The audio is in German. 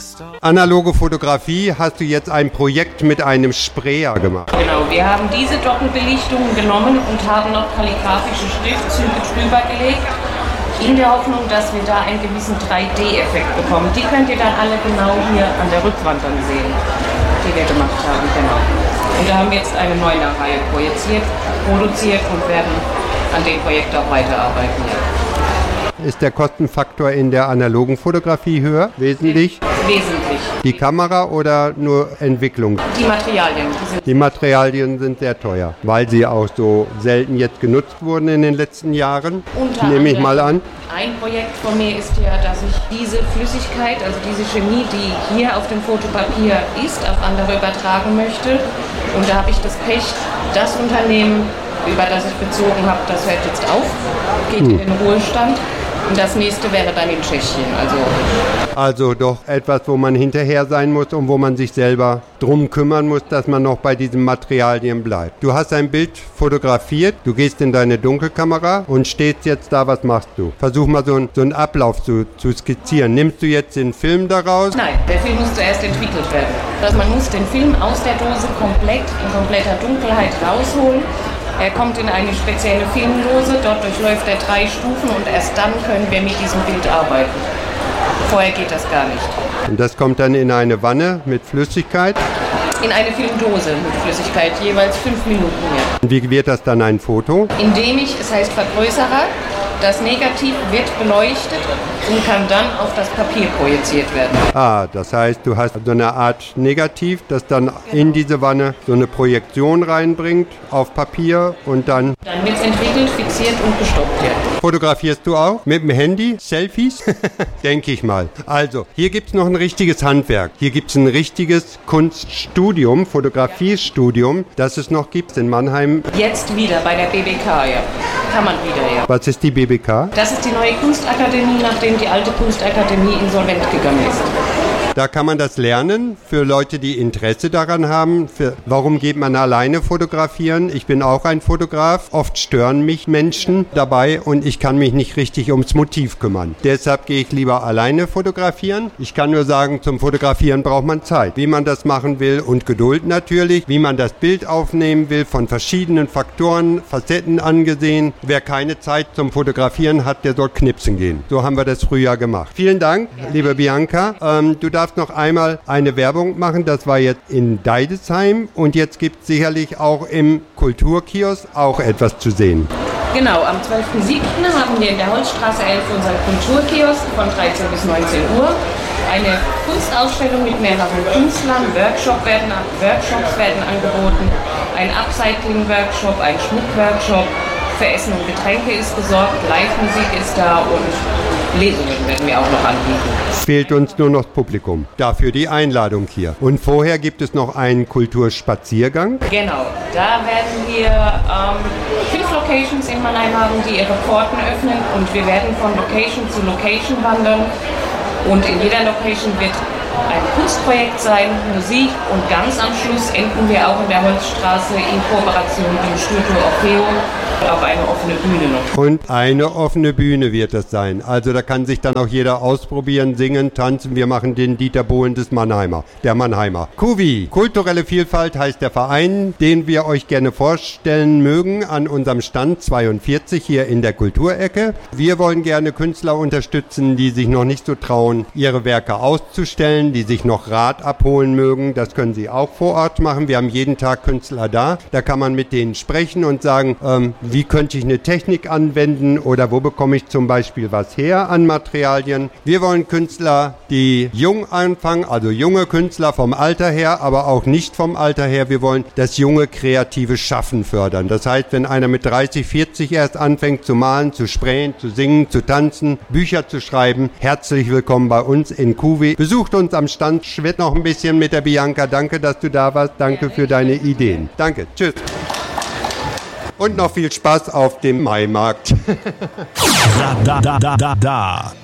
Analoge Fotografie hast du jetzt ein Projekt mit einem Sprayer gemacht. Genau, wir haben diese Doppelbelichtungen genommen und haben noch kalligraphische Schriftzüge drüber gelegt, in der Hoffnung, dass wir da einen gewissen 3D-Effekt bekommen. Die könnt ihr dann alle genau hier an der Rückwand dann sehen, die wir gemacht haben. Genau. Und da haben wir jetzt eine neue Reihe projiziert, produziert und werden an dem Projekt auch weiterarbeiten. Ist der Kostenfaktor in der analogen Fotografie höher? Wesentlich? Wesentlich. Die Kamera oder nur Entwicklung? Die Materialien. Die Materialien sind sehr teuer, weil sie auch so selten jetzt genutzt wurden in den letzten Jahren. Nehme ich mal an. Ein Projekt von mir ist ja, dass ich diese Flüssigkeit, also diese Chemie, die hier auf dem Fotopapier ist, auf andere übertragen möchte. Und da habe ich das Pech, das Unternehmen, über das ich bezogen habe, das hört jetzt auf, geht in den Ruhestand. Und das nächste wäre dann in Tschechien. Also doch etwas, wo man hinterher sein muss und wo man sich selber drum kümmern muss, dass man noch bei diesen Materialien bleibt. Du hast ein Bild fotografiert, du gehst in deine Dunkelkamera und stehst jetzt da, was machst du? Versuch mal so einen Ablauf zu skizzieren. Nimmst du jetzt den Film daraus? Nein, der Film muss zuerst entwickelt werden. Also man muss den Film aus der Dose komplett, in kompletter Dunkelheit rausholen. Er kommt in eine spezielle Filmdose, dort durchläuft er 3 Stufen und erst dann können wir mit diesem Bild arbeiten. Vorher geht das gar nicht. Und das kommt dann in eine Wanne mit Flüssigkeit? In eine Filmdose mit Flüssigkeit, jeweils 5 Minuten mehr. Und wie wird das dann ein Foto? Indem ich, es heißt Vergrößerer, das Negativ wird beleuchtet und kann dann auf das Papier projiziert werden. Das heißt, du hast so eine Art Negativ, das dann in diese Wanne so eine Projektion reinbringt auf Papier und dann... Dann wird es entwickelt, fixiert und gestoppt werden. Fotografierst du auch mit dem Handy? Selfies? Denke ich mal. Also, hier gibt es noch ein richtiges Handwerk. Hier gibt es ein richtiges Kunststudium, Fotografiestudium, das es noch gibt in Mannheim. Jetzt wieder bei der BBK, ja. Kann man wieder, ja. Was ist die BBK? Das ist die neue Kunstakademie, nachdem die alte Kunstakademie insolvent gegangen ist. Da kann man das lernen für Leute, die Interesse daran haben. Warum geht man alleine fotografieren? Ich bin auch ein Fotograf. Oft stören mich Menschen dabei und ich kann mich nicht richtig ums Motiv kümmern. Deshalb gehe ich lieber alleine fotografieren. Ich kann nur sagen, zum Fotografieren braucht man Zeit. Wie man das machen will und Geduld natürlich. Wie man das Bild aufnehmen will, von verschiedenen Faktoren, Facetten angesehen. Wer keine Zeit zum Fotografieren hat, der soll knipsen gehen. So haben wir das früher gemacht. Vielen Dank, liebe Bianca. Du darfst noch einmal eine Werbung machen. Das war jetzt in Deidesheim und jetzt gibt es sicherlich auch im Kulturkiosk auch etwas zu sehen. Genau, am 12.07. haben wir in der Holzstraße 11 unseren Kulturkiosk von 13 bis 19 Uhr. Eine Kunstausstellung mit mehreren Künstlern, Workshops werden angeboten, ein Upcycling-Workshop, ein Schmuck-Workshop, für Essen und Getränke ist gesorgt, Live-Musik ist da und Lesungen werden wir auch noch anbieten. Fehlt uns nur noch das Publikum. Dafür die Einladung hier. Und vorher gibt es noch einen Kulturspaziergang. Genau, da werden wir 5 Locations in Mannheim haben, die ihre Pforten öffnen und wir werden von Location zu Location wandern. Und in jeder Location wird ein Kunstprojekt sein, Musik und ganz am Schluss enden wir auch in der Holzstraße in Kooperation mit dem Studio Orfeo auf eine offene Bühne noch. Und eine offene Bühne wird das sein. Also da kann sich dann auch jeder ausprobieren, singen, tanzen. Wir machen den Dieter Bohlen der Mannheimer. KUVI, kulturelle Vielfalt heißt der Verein, den wir euch gerne vorstellen mögen an unserem Stand 42 hier in der Kulturecke. Wir wollen gerne Künstler unterstützen, die sich noch nicht so trauen, ihre Werke auszustellen, die sich noch Rat abholen mögen. Das können sie auch vor Ort machen. Wir haben jeden Tag Künstler da. Da kann man mit denen sprechen und sagen, wie könnte ich eine Technik anwenden oder wo bekomme ich zum Beispiel was her an Materialien. Wir wollen Künstler, die jung anfangen, also junge Künstler vom Alter her, aber auch nicht vom Alter her. Wir wollen das junge kreative Schaffen fördern. Das heißt, wenn einer mit 30, 40 erst anfängt zu malen, zu sprayen, zu singen, zu tanzen, Bücher zu schreiben, herzlich willkommen bei uns in KUVI. Besucht uns am Stand, schwätzt noch ein bisschen mit der Bianca. Danke, dass du da warst. Danke für deine Ideen. Danke. Tschüss. Und noch viel Spaß auf dem Maimarkt. Da.